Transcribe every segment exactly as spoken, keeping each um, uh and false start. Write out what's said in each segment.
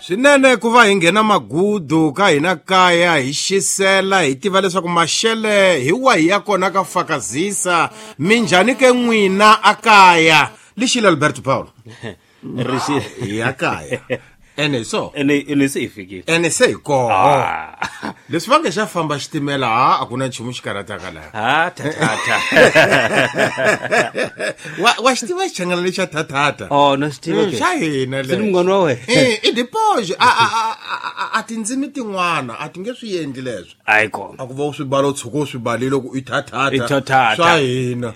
Swinene ku va hi nghena Magudu ka hina kaya hi xisela hi tiva leswaku maxele hi wahi ya kona ka fakazisa minjhani ke n'wina a kaya lixile Alberto Paulo Rishi ya kaya ene so ene ene se ifikile ene se ko leswi va nge xa famba xitimela ha a ku na nchumu xikarataka laha ha tatata wa wa xitima xichangana lexa tatata oh no xitima ke xa hina le mngoni wa wena eh i dipoje a a a tindzimi tin'wana a ti nge swi endli leswi ai ko a ku va swi balo tshuko swi balile ku i tatata I tatata. swa hina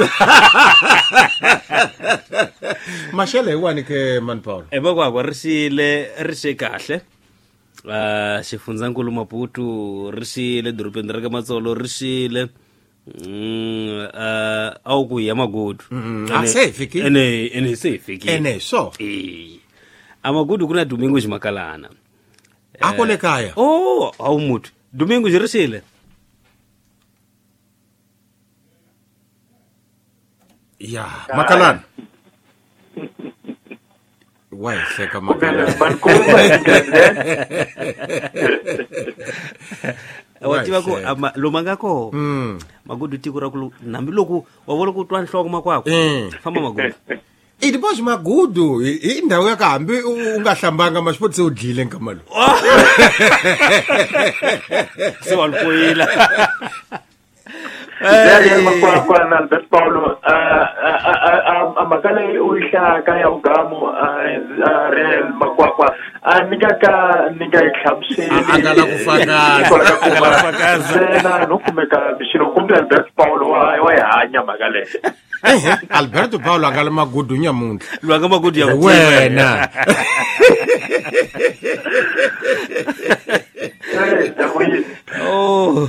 maxele hi wani ke man Paul e ba kwa risile rise kahle uh xifundzakulu Maputo risile dorobeni ra ka Matsolo risile mm uh au ku ya Magudu a se ifikile ene ene se ifikile ene so eh amagudu kuna Domingo Ximakalana ako le kaya oh au mutu Domingo risile ya Makalana why seka Makalana wativa ku lomanga ko mm Magudu tikura ku nambi loku wavona ku twa nhloko makwako famba Magudu i dipoje Magudu i ndawu ya kahambi u nga hlambanga maxipoti se u dlile nkama lo se walpoyila ya makwakwa na Alberto Paulo amakale uhlaka ya ugamo real makwakwa anikaka nika ikhapseli angala kufaka angala kufakaza na nokumeka bishino kumbe Alberto Paulo wa yahanya makale Alberto Paulo angala Magudu nyamuntu lwanga Magudu ya wena oh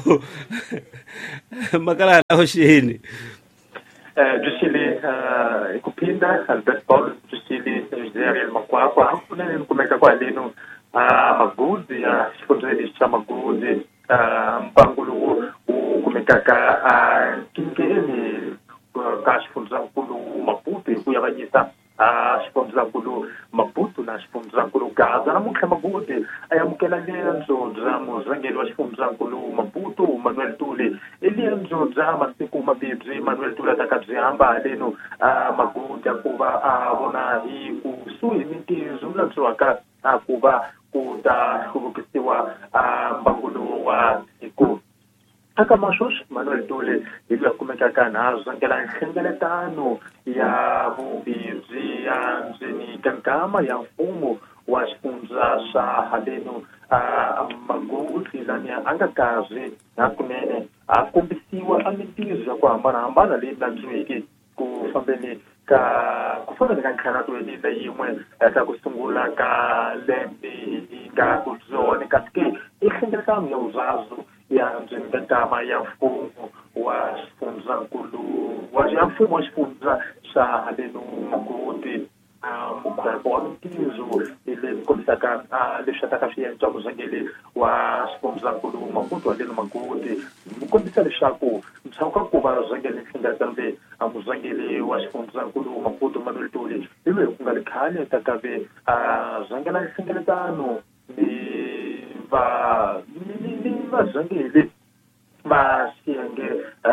Makalana hoshini eh jusili ikupinda Alberto Paulo jusili Real makwakwa kuna kumeka kwa lino Magudu ya xifundzeni xa Magudu mpangulu kumekaka kinkeni ka xifundzakulu Maputo hi ku yavanyisa xifundzakulu Maputo na xifundzakulu Gaza namuntlha Magudu a yamukela lenzo bya murhangeri wa xifundzakulu Maputo Manuel Tule lenzo bya masiku mabibyi Manuel Tule ta ka byi hamba leno Magudu ya ku va a vona hi kusuhi mintizo la byiwaka ku va ku ta hluvukisiwa mbangulo wa hiko aka mashosh Manuel Tule hi ku kumeka na zangela nhlengeletano ya vubibyi ya ndzeni ka nkama ya mfumo wa xifundza xa haleno Magudu lani a nga kazi na kunene a kombisiwa a mintizo ya ku hambanahambana leyi landziweke ku fambeni ka ku fana ka ntlhanato ya yin'we ta ku sungula ka lembe ka ku zone kasi ke i nhlengeletano ya uzazo ya ndzeni ka nkama ya mfumo wa xifundzankulu wa ya mfumo wa xifundza xa haleno Magudu mukhweko wa mintizo ile kombisaka leswi ta ka swiendla muzangeli wa xifundzankulu Maputo wa leno Magudu mu kombisa leswaku mtshauka ku va zangeli nhlengeletano leyi a muzangeli wa xifundzankulu Maputo Manuel Tule hi loyi ku nga likhale ta kave zangela nhlengeletano ni va ni vazangeli va xiyenge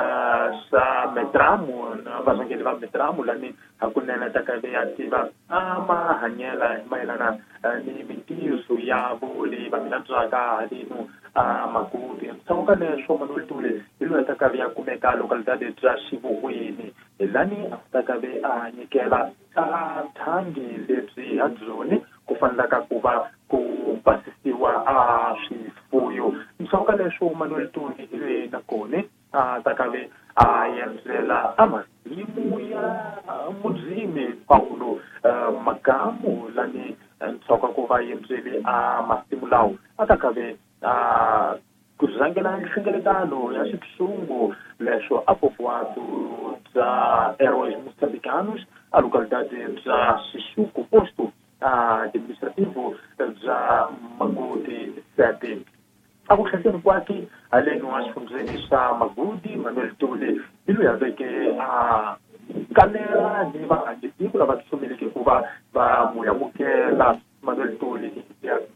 sa metramu na vazangeli va metramu lani hakunene ta kave ya tiva mahanyela mayelana ni mintizo ya vuli va mina byaka halino Magudu mtshauka leswo Manuel Tule hi loyi ta kave ya kumeka localidade bya Xivuhwini lani a ta kave a nyikela thangi lebyi ha byoni ku fanelaka ku va ku basisiwa a swifuyo mtshauka leswo Manuel Tule hi loyi nakone a ta kave a yenzela a masimu ya mudzimi Paulo Magamu lani mtshauka ku va yenzele a masimu lawo a ta kave a ku zangela nhlengeletano ya xitshungu leswo a popoato bya Heróis Moçambicanos a localidade bya Xixuco posto administrativo bya Magudu sete a ku hlaseni kwakhe haleno a xifundzeni xa Magudu Manuel Tule hi loyi a veke a kalela ni vaakatiko lava tsumeleke ku va va mu yamukela Manuel Tule ya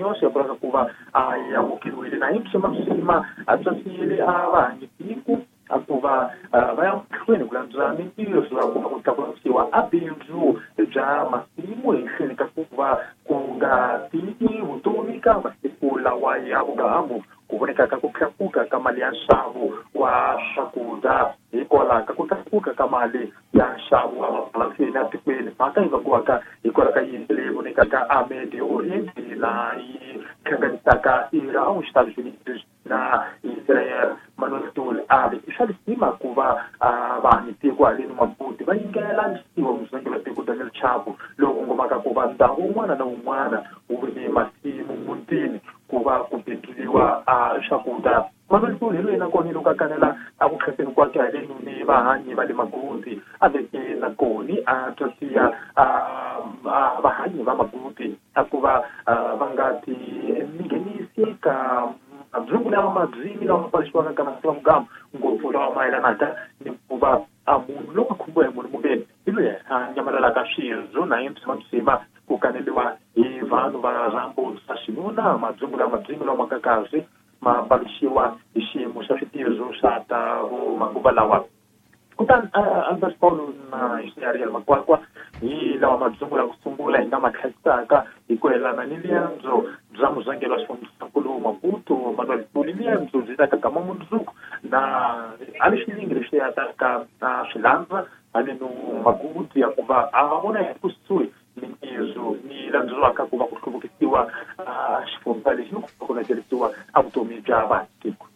yose para kuva ya ukilwile na hipso msima atsasile abanyitiku akuva bayamkhweni kulandzana impilo siwakuva kutakusiwa abinzu bya masimu ehleleka kuva kungatiki vutomika masikula wa yavugamu kuvoneka ka ku tlakuka ka mali ya nxavo wa swakudya hikwalaho ka ku tlakuka ka mali ya nxavo wa mapurasini atikweni mhaka yi va kuvaka hikwalaho ka yini leyi vonekaka amedio oriente laha yi hlanganisaka iran estados unidos na israel manotole ali i swa lisima ku va vaakitiko haleni maputi va yingela nsiwa muzangi va tiko daniel chapo lowu kongomaka ku va ndhawu wun'wana na wun'wana wu ni masimu mutini ku va ku beburiwa swakudya manotole hi loyi nakona yi lo ka kanela a ku khenseni kwake haleni ni vahanyi va le maguti a veke nakoni a twasiya vahanyi va maguti a ku va va nga ti minghenisi ka madzungu lawa madzimi lawa mapalisiwaka ka masiva mugamu ngopfu lawa mayelanaka ni ku va a munhu loko a khumbiwa hi munhu mungeni hi loyi a nyamalelaka swirho na yini swimatsima ku kaneliwa hi vanhu va rambo sa xinuna madzungu lawa madzimi lawa makakazi ma palisiwa hi xiyimo xa switirho swa ta vo manguva lawa kutani Albert Paulo na Ariel Makwakwa hi lawa madzungu lawa ku sungula hi nga ma khasitaka hi ku helana ni liendzo bya muzangelo wa xifundzankulu Maputo Manuel Puli liendzo byi ta ka gama mundzuku na a leswi nyingi leswi ya ta ka swilandza haleno maguti ya ku va a va vona hi kusuhi mintizo ni landzeriwaka ku va ku hluvukisiwa xifundza lexi ni ku konakerisiwa a vutomi bya vaakitiko.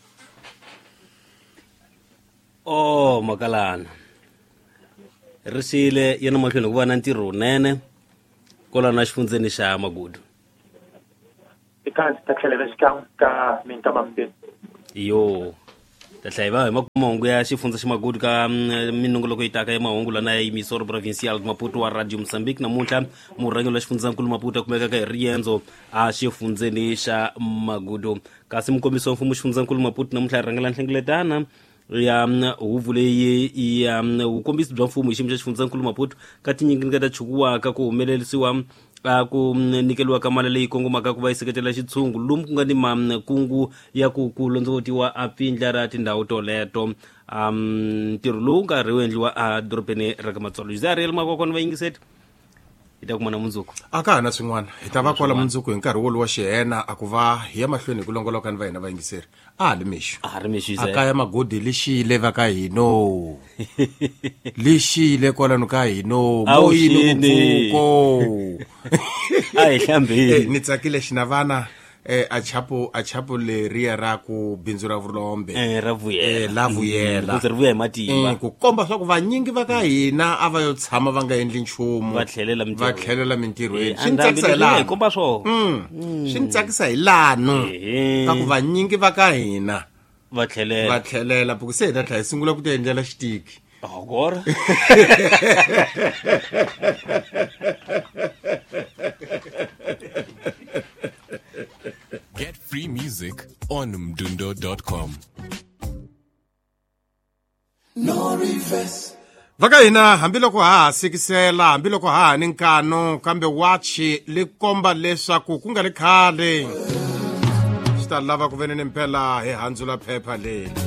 Oh Makalana ri siyile yena mahlweni ku va na ntirho wunene kolana xifundzeni xa Magudu eka ta tlhelela xikan'we ka minkama mbirhi yo ta hlayiva hi mahungu ya xifundza xa Magudu ka minongoloko yi taka ya mahungu lana ya emisoro provincial Maputo wa Radio Mozambique namuntlha murhangeri wa xifundzankulu Maputo a kumekaka hi riendzo a xifundzeni xa Magudu kasi mukombisi wa mfumo xifundzankulu Maputo namuntlha a rhangela nhlengeletana ya huvu leyi ya vukombisi bya mfumo hi xiyimo xa xifundzankulu Maputo ka tinyingi ka ta chukiwaka ku humelerisiwa ku nikeliwa ka mali leyi kongomaka ku va yi seketela xitshungu lomu ku nga ni makungu ya ku ku londzetiwa a pindla ra tindhawu toleto um ntirho lowu nga ri endliwa a dorobeni ra ka Matsolo Ariel Makwakwa va yingiseti hi ta kuma na mundzuku a ka hana swin'wana hi ta va kwala mundzuku hi nkarhi wolowa xihena a ku va hi ya mahlweni hi ku longoloka ni va hina vayingiseri a ri mixo a ri mixo a kaya Magodi lexile va ka hino lexile kwalano ka hino moyini mpfuko a hi hlambeni ni tsakile xina vana eh a chapo a chapo le ria ra ku bindzu ra vulombe eh ra vuyela eh la vuyela ku vuya hi matimba ku komba swa ku vanyingi va ka hina a va yo tshama va nga endli nchumu va tlhelela mintirho va tlhelela mintirhweni swi tsakisa hi lano komba swo swi tsakisa hi lano ka ku vanyingi va ka hina va tlhelela va tlhelela buku se na tlhela sungula ku ti endlela xitiki agora Get free music on mdundo dot com. No reverse. Vaka hina hambiloko ha ha sikisela hambiloko ha ha ni nkano kambe wachi li komba leswaku ku nga ri khale swi ta lava ku ve ni mpela hi handzula phepha leri